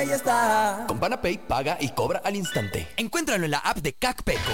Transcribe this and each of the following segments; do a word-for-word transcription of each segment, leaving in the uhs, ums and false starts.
Ya está. Con Panapay paga y cobra al instante. Encuéntralo en la app de CACPECO.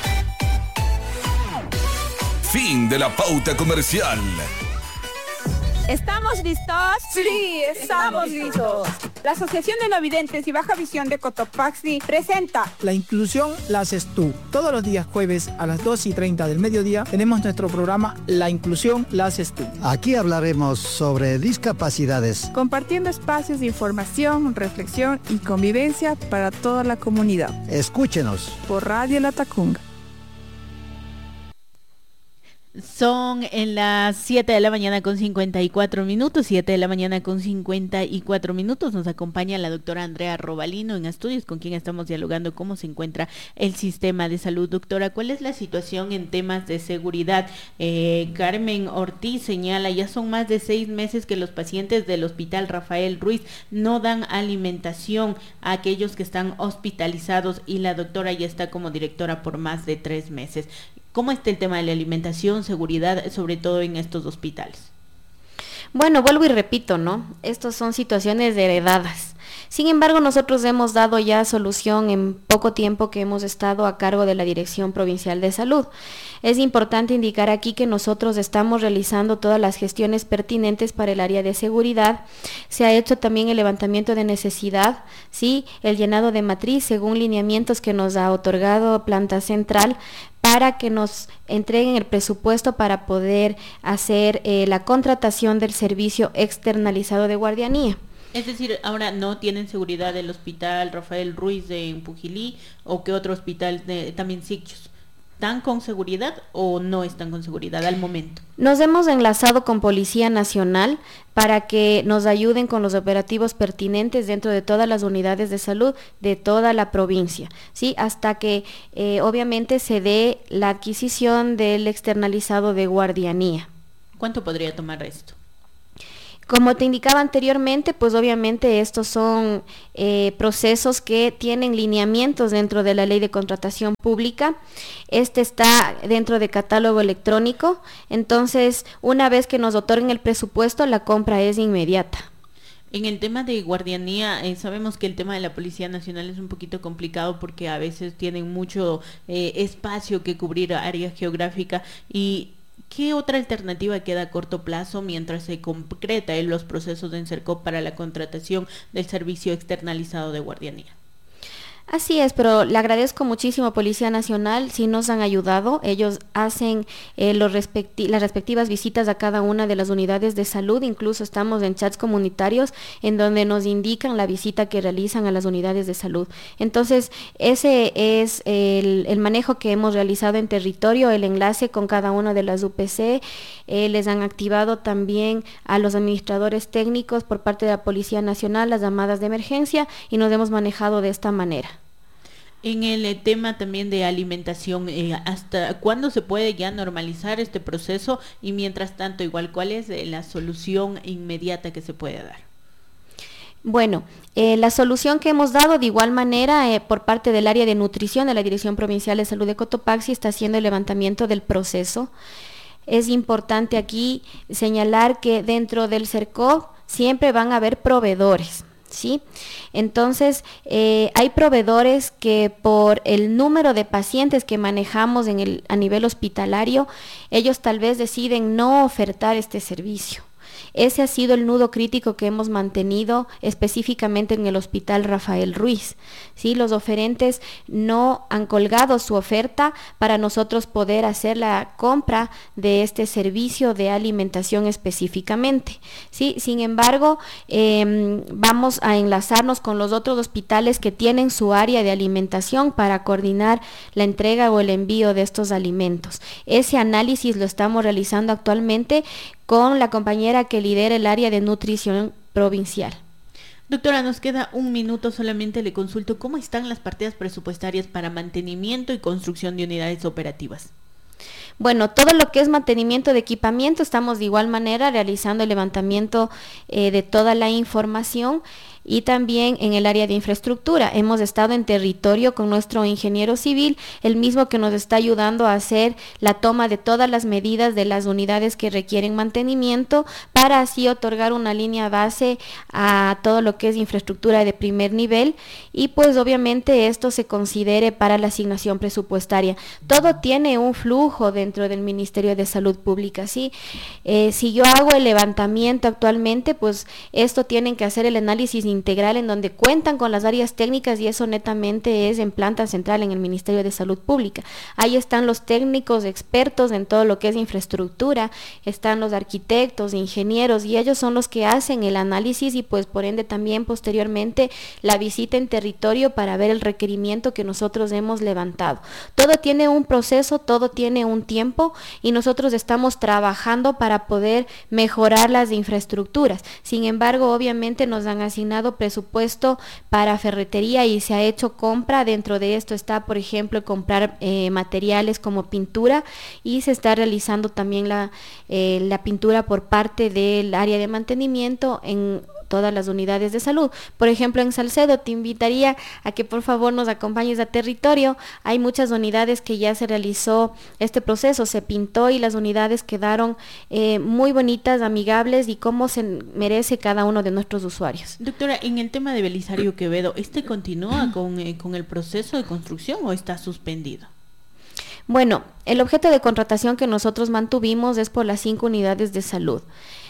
Fin de la pauta comercial. ¿Estamos listos? Sí, estamos listos. La Asociación de No Videntes y Baja Visión de Cotopaxi presenta La inclusión la haces tú. Todos los días jueves a las dos y treinta del mediodía tenemos nuestro programa La inclusión la haces tú. Aquí hablaremos sobre discapacidades, compartiendo espacios de información, reflexión y convivencia para toda la comunidad. Escúchenos por Radio La Tacunga. Son en las siete de la mañana con cincuenta y cuatro minutos, siete de la mañana con cincuenta y cuatro minutos. Nos acompaña la doctora Andrea Robalino en estudios, con quien estamos dialogando cómo se encuentra el sistema de salud. Doctora, ¿cuál es la situación en temas de seguridad? Eh, Carmen Ortiz señala, ya son más de seis meses que los pacientes del Hospital Rafael Ruiz no dan alimentación a aquellos que están hospitalizados y la doctora ya está como directora por más de tres meses. ¿Cómo está el tema de la alimentación, seguridad, sobre todo en estos hospitales? Bueno, vuelvo y repito, ¿no? Estas son situaciones heredadas. Sin embargo, nosotros hemos dado ya solución en poco tiempo que hemos estado a cargo de la Dirección Provincial de Salud. Es importante indicar aquí que nosotros estamos realizando todas las gestiones pertinentes para el área de seguridad. Se ha hecho también el levantamiento de necesidad, ¿sí? El llenado de matriz según lineamientos que nos ha otorgado Planta Central, para que nos entreguen el presupuesto para poder hacer eh, la contratación del servicio externalizado de guardianía. Es decir, ahora no tienen seguridad el Hospital Rafael Ruiz de Empujilí o que otro hospital de, también Sicchos. ¿Están con seguridad o no están con seguridad al momento? Nos hemos enlazado con Policía Nacional para que nos ayuden con los operativos pertinentes dentro de todas las unidades de salud de toda la provincia, ¿sí? Hasta que eh, obviamente se dé la adquisición del externalizado de guardianía. ¿Cuánto podría tomar esto? Como te indicaba anteriormente, pues obviamente estos son eh, procesos que tienen lineamientos dentro de la Ley de Contratación Pública. Este está dentro de catálogo electrónico, entonces una vez que nos otorguen el presupuesto, la compra es inmediata. En el tema de guardianía, eh, sabemos que el tema de la Policía Nacional es un poquito complicado porque a veces tienen mucho eh, espacio que cubrir, área geográfica, y ¿qué otra alternativa queda a corto plazo mientras se concreta en los procesos de ENSERCOP para la contratación del servicio externalizado de guardianía? Así es, pero le agradezco muchísimo a Policía Nacional, sí nos han ayudado, ellos hacen eh, los respecti- las respectivas visitas a cada una de las unidades de salud, incluso estamos en chats comunitarios en donde nos indican la visita que realizan a las unidades de salud. Entonces, ese es el, el manejo que hemos realizado en territorio, el enlace con cada una de las U P C, eh, les han activado también a los administradores técnicos por parte de la Policía Nacional las llamadas de emergencia y nos hemos manejado de esta manera. En el eh, tema también de alimentación, eh, ¿hasta cuándo se puede ya normalizar este proceso? Y mientras tanto, igual, ¿cuál es eh, la solución inmediata que se puede dar? Bueno, eh, la solución que hemos dado de igual manera eh, por parte del área de nutrición de la Dirección Provincial de Salud de Cotopaxi está haciendo el levantamiento del proceso. Es importante aquí señalar que dentro del CERCOP siempre van a haber proveedores, ¿sí? Entonces, eh, hay proveedores que por el número de pacientes que manejamos en el, a nivel hospitalario, ellos tal vez deciden no ofertar este servicio. Ese ha sido el nudo crítico que hemos mantenido específicamente en el Hospital Rafael Ruiz, ¿sí? Los oferentes no han colgado su oferta para nosotros poder hacer la compra de este servicio de alimentación específicamente, ¿sí? Sin embargo, eh, vamos a enlazarnos con los otros hospitales que tienen su área de alimentación para coordinar la entrega o el envío de estos alimentos. Ese análisis lo estamos realizando actualmente con la compañera que lidera el área de nutrición provincial. Doctora, nos queda un minuto solamente, le consulto, ¿cómo están las partidas presupuestarias para mantenimiento y construcción de unidades operativas? Bueno, todo lo que es mantenimiento de equipamiento, estamos de igual manera realizando el levantamiento eh, de toda la información y también en el área de infraestructura. Hemos estado en territorio con nuestro ingeniero civil, el mismo que nos está ayudando a hacer la toma de todas las medidas de las unidades que requieren mantenimiento para así otorgar una línea base a todo lo que es infraestructura de primer nivel y pues obviamente esto se considere para la asignación presupuestaria. Todo tiene un flujo dentro del Ministerio de Salud Pública, ¿sí? Eh, si yo hago el levantamiento actualmente, pues esto tienen que hacer el análisis integral en donde cuentan con las áreas técnicas y eso netamente es en planta central en el Ministerio de Salud Pública. Ahí están los técnicos expertos en todo lo que es infraestructura, están los arquitectos, ingenieros y ellos son los que hacen el análisis y pues por ende también posteriormente la visita en territorio para ver el requerimiento que nosotros hemos levantado. Todo tiene un proceso, todo tiene un tiempo y nosotros estamos trabajando para poder mejorar las infraestructuras. Sin embargo, obviamente nos han asignado presupuesto para ferretería y se ha hecho compra. Dentro de esto está, por ejemplo, comprar eh, materiales como pintura y se está realizando también la, eh, la pintura por parte del área de mantenimiento en todas las unidades de salud. Por ejemplo, en Salcedo te invitaría a que por favor nos acompañes a territorio. Hay muchas unidades que ya se realizó este proceso, se pintó y las unidades quedaron eh, muy bonitas, amigables y como se merece cada uno de nuestros usuarios. Doctora, en el tema de Belisario Quevedo, ¿este continúa con, eh, con el proceso de construcción o está suspendido? Bueno, el objeto de contratación que nosotros mantuvimos es por las cinco unidades de salud.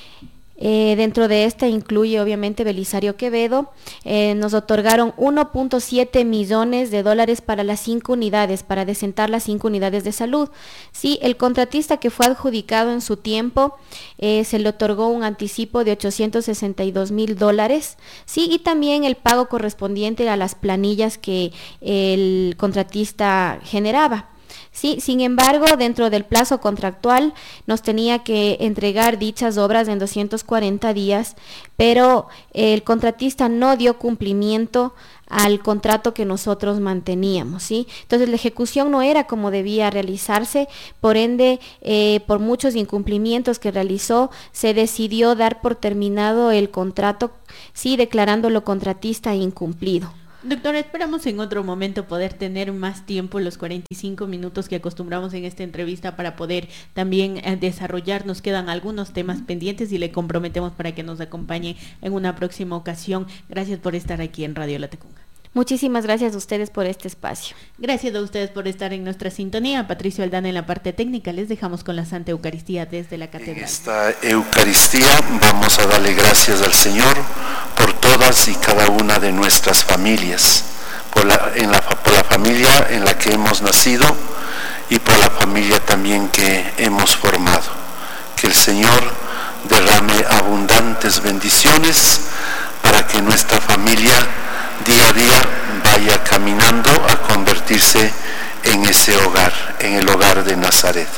Eh, dentro de esta incluye obviamente Belisario Quevedo. Eh, nos otorgaron uno punto siete millones de dólares para las cinco unidades, para decentar las cinco unidades de salud. Sí, el contratista que fue adjudicado en su tiempo eh, se le otorgó un anticipo de ochocientos sesenta y dos mil dólares. Sí, y también el pago correspondiente a las planillas que el contratista generaba. Sí, sin embargo, dentro del plazo contractual nos tenía que entregar dichas obras en doscientos cuarenta días, pero el contratista no dio cumplimiento al contrato que nosotros manteníamos, ¿sí? Entonces la ejecución no era como debía realizarse, por ende, eh, por muchos incumplimientos que realizó, se decidió dar por terminado el contrato, sí, declarándolo contratista incumplido. Doctora, esperamos en otro momento poder tener más tiempo, los cuarenta y cinco minutos que acostumbramos en esta entrevista para poder también eh, desarrollar. Nos quedan algunos temas pendientes y le comprometemos para que nos acompañe en una próxima ocasión. Gracias por estar aquí en Radio Latacunga. Muchísimas gracias a ustedes por este espacio. Gracias a ustedes por estar en nuestra sintonía. Patricio Aldana en la parte técnica. Les dejamos con la Santa Eucaristía desde la catedral. En esta Eucaristía vamos a darle gracias al Señor por todas y cada una de nuestras familias, por la, en la, por la familia en la que hemos nacido y por la familia también que hemos formado. Que el Señor derrame abundantes bendiciones para que nuestra familia día a día vaya caminando a convertirse en ese hogar, en el hogar de Nazaret.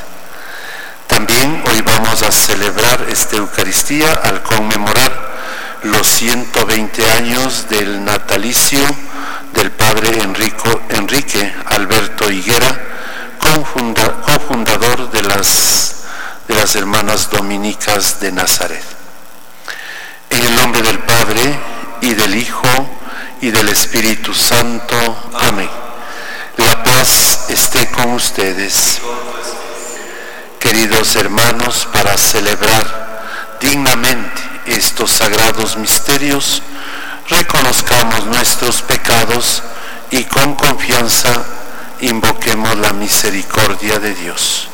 También hoy vamos a celebrar esta Eucaristía al conmemorar los ciento veinte años del natalicio del padre Enrico, Enrique Alberto Higuera, cofunda, cofundador de las, de las hermanas dominicas de Nazaret. En el nombre del Padre y del Hijo y del Espíritu Santo. Amén. La paz esté con ustedes. Queridos hermanos, para celebrar dignamente estos sagrados misterios, reconozcamos nuestros pecados y con confianza invoquemos la misericordia de Dios.